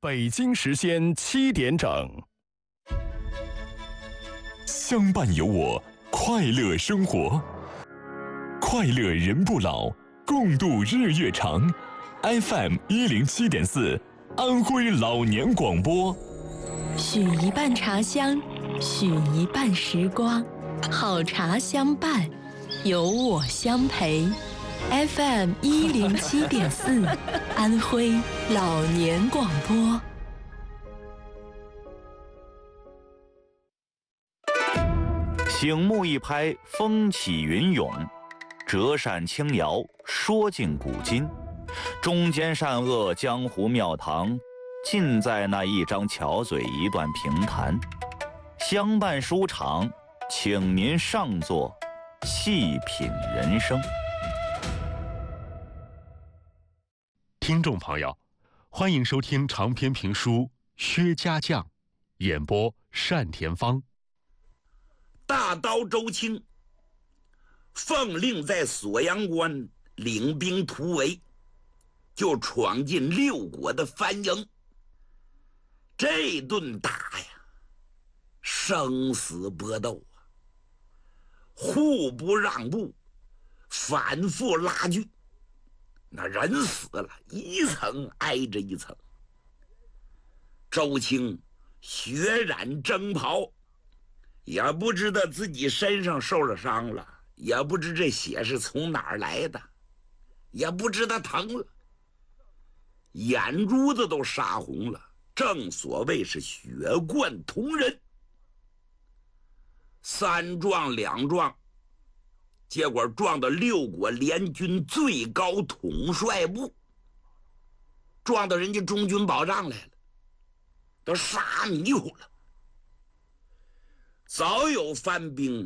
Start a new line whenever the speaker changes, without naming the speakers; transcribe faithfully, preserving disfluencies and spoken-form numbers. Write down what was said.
北京时间七点整，
相伴有我，快乐生活，快乐人不老，共度日月长。F M 一零七点四，安徽老年广播。
许一半茶香，许一半时光，好茶相伴，有我相陪。F M 一零七点四，安徽老年广播。
醒目一拍，风起云涌；折扇轻摇，说尽古今。忠奸善恶，江湖庙堂，尽在那一张巧嘴，一段评弹。相伴书场，请您上座，细品人生。
听众朋友，欢迎收听长篇评书《薛家将》，演播单田芳。
大刀周青奉令在锁阳关领兵突围，就闯进六国的番营。这顿打呀，生死搏斗啊，互不让步，反复拉锯。那人死了，一层挨着一层。周青血染征袍，也不知道自己身上受了伤了，也不知这血是从哪儿来的，也不知道疼了，眼珠子都杀红了，正所谓是血贯瞳人。三撞两撞，结果撞到六国联军最高统帅部，撞到人家中军保障来了，都杀迷糊了。早有番兵